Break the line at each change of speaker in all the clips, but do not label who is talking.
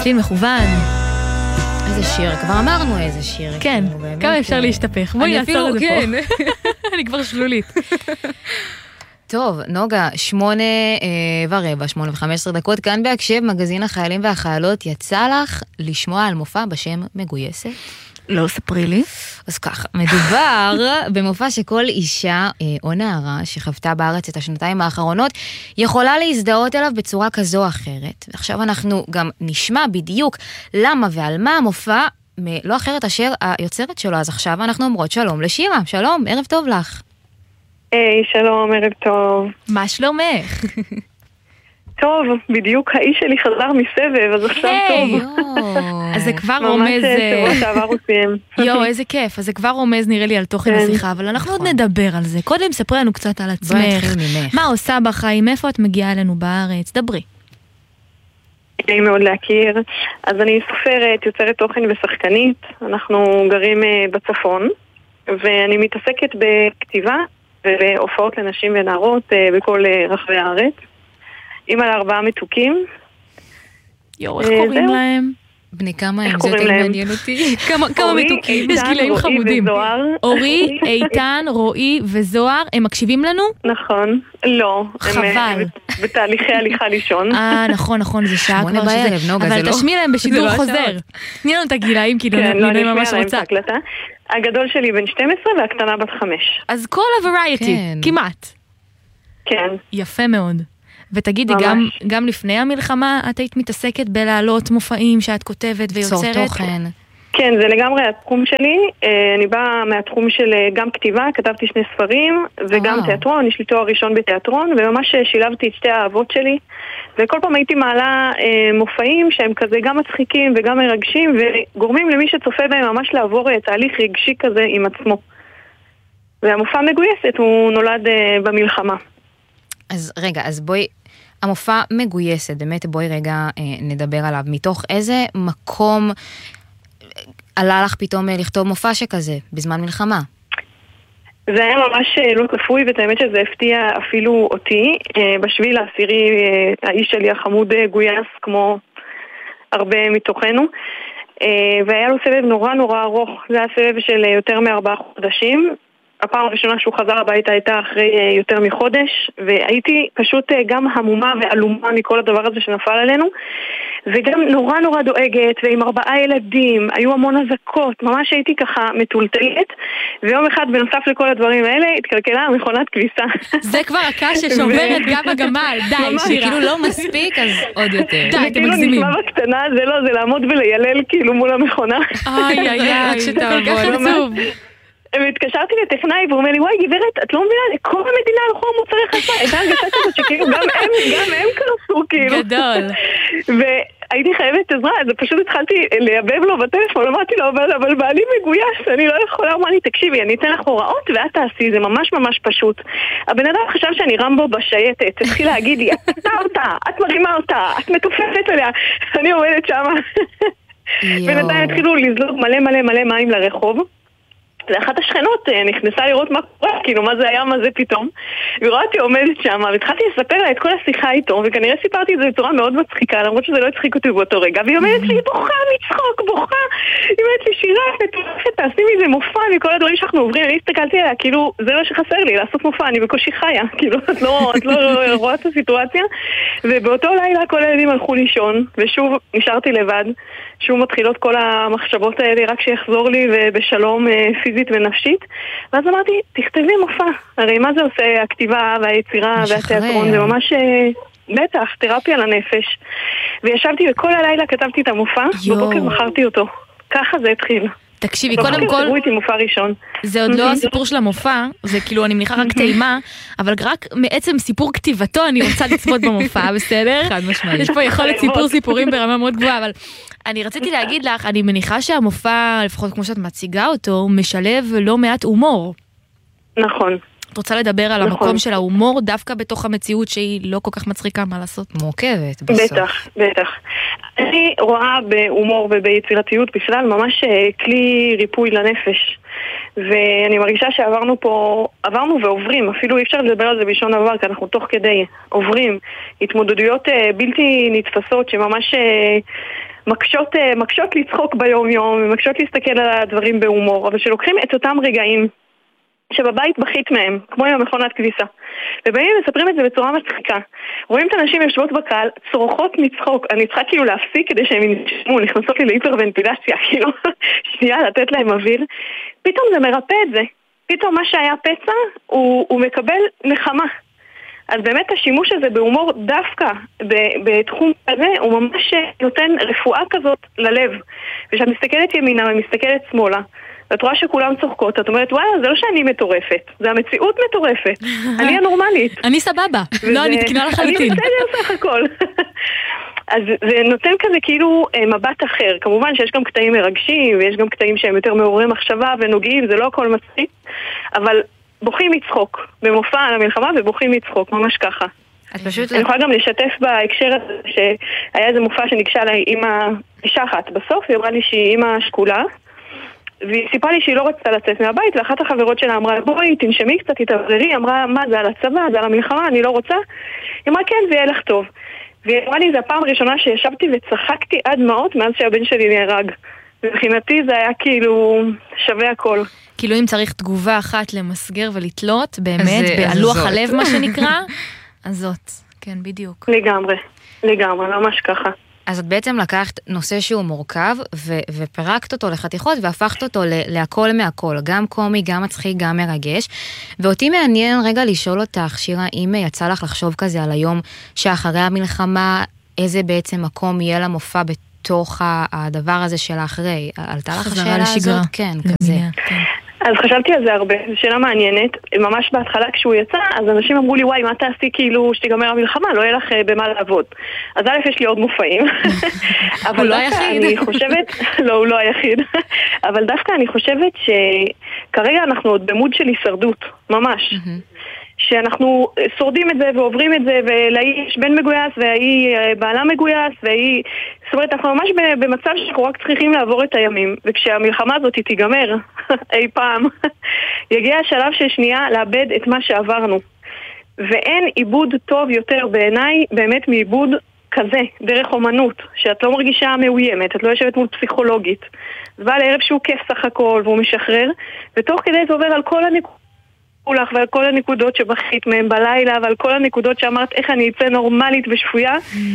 ציפורנפין מכוון.
איזה שיר, כבר אמרנו איזה שיר.
כן, כמה אפשר להשתפך. בואי נעצור את זה פה. אני כבר שלולית.
טוב, נוגה, 8:15, כאן בהקשב, מגזין החיילים והחיילות. יצא לך לשמוע על מופע בשם מגויסת?
לא, ספרי לי.
אז ככה, מדובר במופע שכל אישה או נערה שחוותה בארץ את השנתיים האחרונות יכולה להזדהות אליו בצורה כזו או אחרת. ועכשיו אנחנו גם נשמע בדיוק למה ועל מה המופע, לא אחרת אשר היוצרת שלו. אז עכשיו אנחנו אומרות שלום לשירה. שלום, ערב טוב לך.
היי, שלום, ערב טוב.
מה שלומך?
טוב, בדיוק האיש שלי חזר מסבב, אז עכשיו טוב.
אז זה כבר רומז...
ממש שבוע שעבר הוא סיים.
יו, איזה כיף. אז זה כבר רומז נראה לי על תוכן השיחה, אבל אנחנו עוד נדבר על זה. קודם ספרי לנו קצת על עצמך. מה עושה בחיים? איפה את מגיעה אלינו בארץ? דברי.
נעים מאוד להכיר. אז אני סופרת, יוצרת תוכן ושחקנית. אנחנו גרים בצפון, ואני מתעסקת בכתיבה ובהופעות לנשים ונערות בכל רחבי הארץ. אימא ל4 מתוקים.
יו, איך קוראים להם?
בני כמה הם? זה יותר מעניין אותי.
כמה מתוקים? יש גילאים חמודים. אורי, איתן, רועי וזוהר. הם מקשיבים לנו?
נכון. לא.
חבל.
בתהליכי הליכה לישון.
נכון, זה שעה כבר שזה. אבל תשמיע להם בשידור חוזר. תני לנו את הגילאים, כאילו אני ממש רוצה.
הגדול שלי בן 12 והקטנה בת 5.
אז כל הוורייטי, כמעט.
כן.
יפה מאוד. ותגידי, גם לפני המלחמה את היית מתעסקת בלהעלות מופעים שאת כותבת ויוצרת?
תוכן.
כן, זה לגמרי התחום שלי. אני באה מהתחום של גם כתיבה, כתבתי 2 ספרים, וגם תיאטרון, יש לי תואר ראשון בתיאטרון, וממש שילבתי את שתי האהבות שלי, וכל פעם הייתי מעלה מופעים שהם כזה גם מצחיקים וגם מרגשים, וגורמים למי שצופה בהם ממש לעבור תהליך רגשי כזה עם עצמו. והמופע מגויסת, הוא נולד במלחמה.
אז רגע, אז בואי, המופע מגויסת, באמת בואי רגע נדבר עליו. מתוך איזה מקום עלה לך פתאום לכתוב מופע שכזה, בזמן מלחמה?
זה היה ממש לא צפוי, ואת האמת שזה הפתיע אפילו אותי. בשביל העשירי, האיש שלי החמוד גויס כמו הרבה מתוכנו, והיה לו סבב נורא נורא ארוך. זה היה סבב של יותר מ4 חודשים. הפעם הראשונה שהוא חזר הביתה הייתה אחרי יותר מחודש, והייתי פשוט גם המומה ואלומה מכל הדבר הזה שנפל עלינו, וגם נורא נורא דואגת, ועם 4 ילדים, היו המון הזקות, ממש הייתי ככה מטולטלת, ויום אחד בנוסף לכל הדברים האלה התקלקלה מכונת כביסה.
זה כבר הקש ששוברת גם הגמל, די,
שכאילו לא מספיק, אז עוד יותר.
די, אתם מגזימים.
כאילו נשמע בקטנה, זה לא, זה לעמוד וליילל כאילו מול המכונה.
איי, זה כל כך עצוב.
והתקשרתי לטכנאי והוא אומר לי, וואי גברת, את לא מבינה, כל המדינה הלכו מוצרי חשמל. הייתה הרגשה כזאת שכאילו גם הם קרסו כאילו.
גדול.
והייתי חייבת עזרה, אז פשוט התחלתי לייבב לו בטלפון, אמרתי לו, אבל בעלי מגויס, אני לא יכולה, אמר לי, תקשיבי, אני אתן לך הוראות ואת תעשי, זה ממש ממש פשוט. הבן אדם חשב שאני רמבו בשייטת, התחיל להגיד לי, את עושה אותה, את מרימה אותה, את מתופפת עליה, אני עומדת שמה. בינתיים התחילו לזלוג מלא מלא מלא מים לרחוב. ואחת השכנות נכנסה לראות מה קורה, כאילו מה זה היה, מה זה פתאום. ורואה אותי עומדת שם, והתחלתי לספר לה את כל השיחה איתו, וכנראה סיפרתי את זה בצורה מאוד מצחיקה, למרות שזה לא הצחיק אותי באותו רגע. והיא אומרת לי, בוכה מצחוק, בוכה. היא אומרת לי, שירה, תעשי מזה מופע מכל הדברים שאנחנו עוברים. אני הסתכלתי עליה, כאילו, זה לא שחסר לי, לעשות מופע, אני בקושי חיה. כאילו, את לא רואה את הסיטואציה. ובאותו לילה כל הילדים הלכו לישון, ושוב נשארתי לבד. שוב מתחילות כל המחשבות האלה רק שיחזור לי ובשלום פיזית ונפשית. ואז אמרתי, תכתבי מופע. הרי מה זה עושה הכתיבה והיצירה והתיאטרון? זה ממש בטח, תרפיה לנפש. וישבתי וכל הלילה כתבתי את המופע, בבוקר מכרתי אותו. ככה זה התחיל.
תקשיבי, קודם כל, זה עוד לא הסיפור של המופע, זה כאילו אני מניחה רק טעימה, אבל רק מעצם סיפור כתיבתו אני רוצה לצפות במופע, בסדר?
חד משמעית.
יש פה יכולת סיפורים ברמה מאוד גבוהה, אבל אני רציתי להגיד לך, אני מניחה שהמופע, לפחות כמו שאת מציגה אותו, משלב לא מעט הומור.
נכון.
את רוצה לדבר על המקום של ההומור דווקא בתוך המציאות שהיא לא כל כך מצחיקה, מה לעשות?
מורכבת בסוף.
בטח. אני רואה בהומור וביצירתיות בכלל ממש כלי ריפוי לנפש. ואני מרגישה עברנו ועוברים, אפילו אי אפשר לדבר על זה בלשון עבר, כי אנחנו תוך כדי עוברים התמודדויות בלתי נתפסות שממש מקשות לצחוק ביום יום, מקשות להסתכל על הדברים בהומור, אבל שלוקחים את אותם רגעים שבבית בכית מהם, כמו עם המכונת כביסה, ובאים מספרים את זה בצורה מצחיקה. רואים את האנשים יושבות בקהל, צורכות מצחוק, אני צריכה כאילו להפסיק כדי שהם ינשמו, נכנסות לי להיפרוונטילציה, כאילו שנייה לתת להם אוויר, פתאום זה מרפא את זה, פתאום מה שהיה פצע הוא מקבל נחמה. אז באמת השימוש הזה בהומור דווקא בתחום כזה הוא ממש נותן רפואה כזאת ללב, וכשאת מסתכלת ימינה ומסתכלת שמאלה ואת רואה שכולם צוחקות, את אומרת, וואלה, זה לא שאני מטורפת, זה המציאות מטורפת, אני הנורמלית.
אני סבבה, לא, אני תקינה לחלוטין.
אני בסדר סך הכל. אז זה נותן כזה כאילו מבט אחר. כמובן שיש גם קטעים מרגשים, ויש גם קטעים שהם יותר מעוררים מחשבה ונוגעים, זה לא הכל מצחיק, אבל בוכים מצחוק, במופע על המלחמה ובוכים מצחוק, ממש ככה. אני יכולה גם לשתף בהקשר הזה שהיה איזה מופע שניגשה לה אימא, אישה אחת בסוף, היא אמרה לי שהיא אימא שקולה, והיא סיפרה לי שהיא לא רצתה לצאת מהבית, ואחת החברות שלה אמרה, בואי תנשמי קצת, תתעבררי, אמרה, מה זה על הצבא, זה על המלחמה, אני לא רוצה. היא אמרה, כן, זה יהיה לך טוב. והיא אמרה לי, זו הפעם הראשונה שישבתי וצחקתי עד דמעות מאז שהבן שלי נהרג. מבחינתי זה היה כאילו שווה הכל.
כאילו אם צריך תגובה אחת למסגר ולתלות, באמת, בעלוח הלב מה שנקרא, אז זאת, כן, בדיוק.
לגמרי, ממש ככה.
אז את בעצם לקחת נושא שהוא מורכב, ופרקת אותו לחתיכות, והפכת אותו להכל מהכל, גם קומי, גם מצחיק, גם מרגש. ואותי מעניין רגע לשאול אותך, שירה, אם יצא לך לחשוב כזה על היום שאחרי המלחמה, איזה בעצם מקום יהיה למופע בתוך הדבר הזה של האחרי. עלתה לך השאלה הזאת? כן, כזה.
אז חשבתי על זה הרבה, זו שאלה מעניינת. ממש בהתחלה כשהוא יצא, אז אנשים אמרו לי, וואי, מה תעשי כאילו שתיגמר המלחמה? לא יהיה לך במה לעבוד. אז א', יש לי עוד מופעים.
הוא לא היחיד.
אני חושבת, לא, הוא לא היחיד. אבל דווקא אני חושבת שכרגע אנחנו עוד במוד של הישרדות, ממש. שאנחנו שורדים את זה ועוברים את זה, ולהיא בן מגויס, והיא בעלה מגויס, והיא... זאת אומרת, אנחנו ממש במצב שאנחנו רק צריכים לעבור את הימים, וכשהמלחמה הזאת תיגמר אי פעם, יגיע השלב של שנייה לאבד את מה שעברנו. ואין עיבוד טוב יותר בעיניי, באמת מעיבוד כזה, דרך אומנות, שאת לא מרגישה מאוימת, את לא יושבת מול פסיכולוגית. זה בא לערב שהוא כיף סך הכל, והוא משחרר, ותוך כדי זה עובר על כל הנקודות, לך ועל כל הנקודות שבחית מהם בלילה ועל כל הנקודות שאמרת איך אני אצא נורמלית ושפויה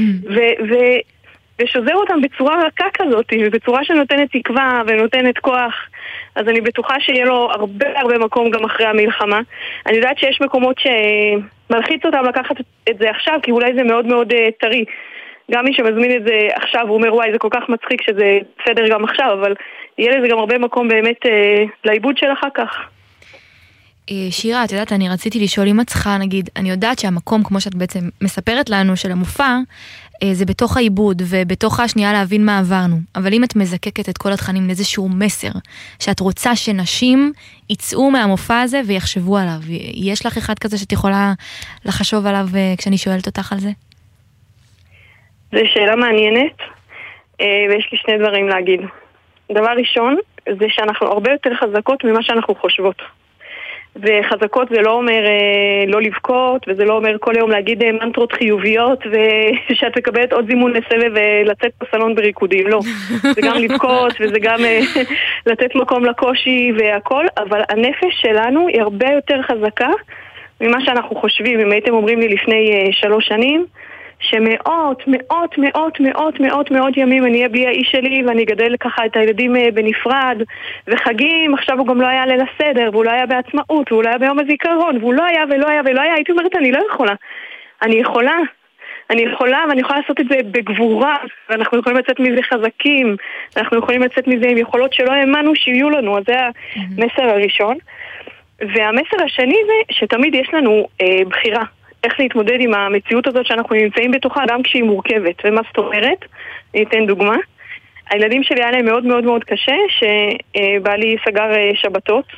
ושוזר אותם בצורה רכה כזאת ובצורה שנותנת תקווה ונותנת כוח. אז אני בטוחה שיהיה לו הרבה מקום גם אחרי המלחמה. אני יודעת שיש מקומות שמלחיץ אותם לקחת את זה עכשיו כי אולי זה מאוד מאוד טרי. גם מי שמזמין את זה עכשיו הוא אומר וואי זה כל כך מצחיק שזה בסדר גם עכשיו, אבל יהיה לזה גם הרבה מקום באמת לעיבוד של אחר כך.
שירה, את יודעת, אני רציתי לשאול אם את צריכה, נגיד, אני יודעת שהמקום, כמו שאת בעצם מספרת לנו, של המופע, זה בתוך העיבוד, ובתוך השנייה להבין מה עברנו. אבל אם את מזקקת את כל התכנים לאיזשהו מסר, שאת רוצה שנשים יצאו מהמופע הזה ויחשבו עליו, יש לך אחד כזה שאת יכולה לחשוב עליו כשאני שואלת אותך על זה?
זו שאלה מעניינת, ויש לי שני דברים להגיד. דבר ראשון, זה שאנחנו הרבה יותר חזקות ממה שאנחנו חושבות. וחזקות זה לא אומר לא לבכות, וזה לא אומר כל יום להגיד מנטרות חיוביות ושאת מקבלת עוד זימון לסבב ולצאת בסלון בריקודים, לא. זה גם לבכות וזה גם לתת מקום לקושי והכל, אבל הנפש שלנו היא הרבה יותר חזקה ממה שאנחנו חושבים. אם הייתם אומרים לי לפני 3 שנים שמאות ימים אני אהיה בלי האיש שלי ואני אגדל ככה את הילדים בנפרד וחגים, עכשיו הוא גם לא היה ליל הסדר והוא לא היה בעצמאות והוא לא היה ביום הזיכרון והוא לא היה ולא היה, הייתי אומרת אני לא יכולה, אני יכולה ואני יכולה לעשות את זה בגבורה ואנחנו יכולים לצאת מזה חזקים, אנחנו יכולים לצאת מזה עם יכולות שלא האמנו שיהיו לנו. אז זה המסר הראשון. והמסר השני זה שתמיד יש לנו בחירה איך להתמודד עם המציאות הזאת שאנחנו נמצאים בתוכה, גם כשהיא מורכבת. ומה זאת אומרת? אני אתן דוגמה. הילדים שלי היה להם מאוד מאוד מאוד קשה, שבעלי סגר שבתות,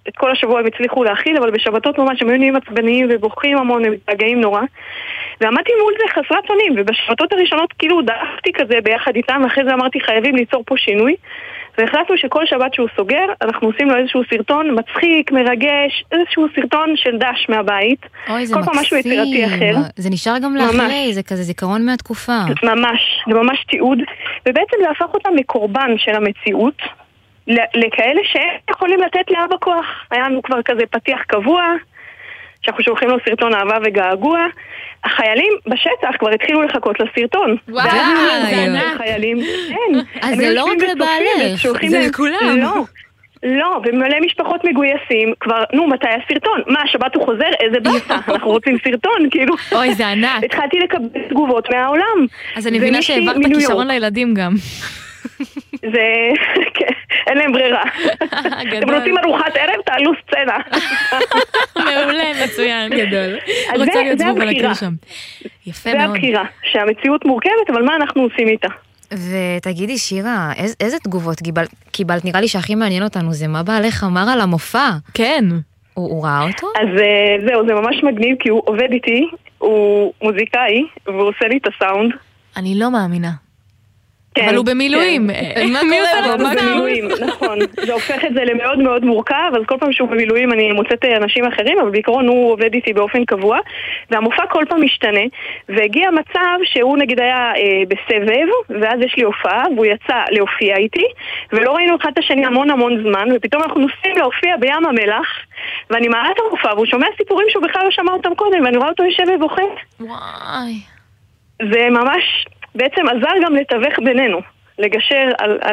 את כל השבוע הם הצליחו להכיל, אבל בשבתות ממש הם היו נהיים עצבניים ובוכים המון, הם מתגעים נורא. ועמדתי מול זה חסרת אונים, ובשבתות הראשונות כאילו דאגתי כזה ביחד איתם, ואחרי זה אמרתי חייבים ליצור פה שינוי. והחלטנו שכל שבת שהוא סוגר, אנחנו עושים לו איזשהו סרטון מצחיק, מרגש, איזשהו סרטון של דש מהבית.
אוי, זה
כל פעם משהו יצירתי אחר.
זה נשאר גם לאחרי, זה כזה זיכרון מהתקופה.
ממש, זה ממש תיעוד. ובעצם להפוך אותם מקורבן של המציאות, לכאלה שיכולים לתת לאבא כוח. היה לנו כבר כזה פתיח קבוע, שאנחנו שולחים לו סרטון אהבה וגעגוע. החיילים בשטח כבר התחילו לחכות לסרטון.
וואי, זה ענק. אז זה לא רק לבעלך, זה לכולם.
לא, ומלא משפחות מגויסים, כבר, מתי הסרטון? מה, השבת הוא חוזר? איזה באסה, אנחנו רוצים סרטון, כאילו.
אוי, זה ענק.
התחלתי לקבל תגובות מהעולם.
אז אני מבינה שהעברת כישרון לילדים גם.
זה, כן, אין להם ברירה. אתם רוצים ארוחת ערב, תעלו סצנה.
מעולה, מצוין. גדול.
זה הבחירה.
יפה מאוד.
זה הבחירה, שהמציאות מורכבת, אבל מה אנחנו עושים איתה?
ותגידי שירה, איזה תגובות קיבלת? נראה לי שהכי מעניין אותנו זה מה בעלך אמר על המופע.
כן.
הוא ראה אותו?
אז זהו, זה ממש מגניב, כי הוא עובד איתי, הוא מוזיקאי, והוא עושה לי את הסאונד.
אני לא מאמינה.
כן,
אבל הוא במילואים.
מה קורה לו? במילואים, נכון. זה הופך את זה למאוד מאוד מורכב, אז כל פעם שהוא במילואים אני מוצאת אנשים אחרים, אבל בעיקרון הוא עובד איתי באופן קבוע, והמופע כל פעם משתנה, והגיע מצב שהוא נגיד היה בסבב, ואז יש לי הופעה, והוא יצא להופיע איתי, ולא ראינו אחד את השני המון המון זמן, ופתאום אנחנו נוסעים להופיע בים המלח, ואני מעלה את המופע, והוא שומע סיפורים שהוא בכלל לא שמע אותם קודם, ואני רואה אותו יושב ובוכה.
וואי.
זה ממש בעצם עזר גם לתווך בינינו, לגשר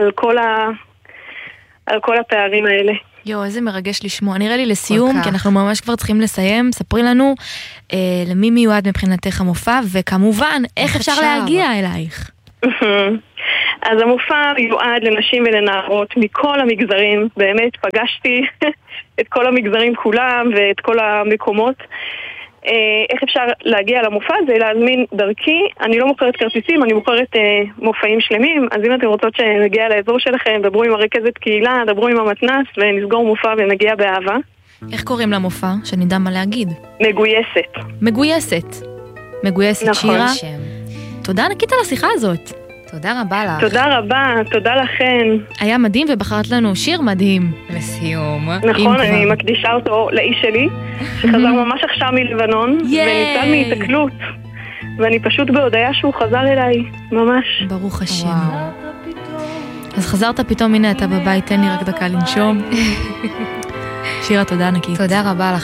על כל הפערים האלה.
יו, איזה מרגש לשמוע. נראה לי לסיום, כי אנחנו ממש כבר צריכים לסיים. ספרי לנו למי מיועד מבחינתך המופע, וכמובן, איך אפשר להגיע אלייך?
אז המופע מיועד לנשים ולנערות מכל המגזרים. באמת, פגשתי את כל המגזרים כולם ואת כל המקומות. איך אפשר להגיע למופע? זה להזמין דרכי. אני לא מוכרת כרטיסים, אני מוכרת מופעים שלמים. אז אם אתם רוצות שנגיע לאזור שלכם, דברו עם הרכזת קהילה, דברו עם המתנ"ס ונסגור מופע ונגיע באהבה.
איך קוראים למופע? שנדע מה להגיד.
מגויסת.
מגויסת.
נכון.
שירה. תודה ענקית על השיחה הזאת.
תודה רבה לך.
תודה רבה, תודה לכן.
היה מדהים ובחרת לנו שיר מדהים.
לסיום.
נכון, אני מקדישה אותו לאיש שלי, שחזר ממש עכשיו מלבנון, וניצל מהתקלות. ואני פשוט בהודעה שהוא חזר אליי, ממש.
ברוך השם. אז חזרת פתאום, הנה אתה בבית, תן לי רק דקה לנשום. שירה, תודה ענקית.
תודה רבה לך.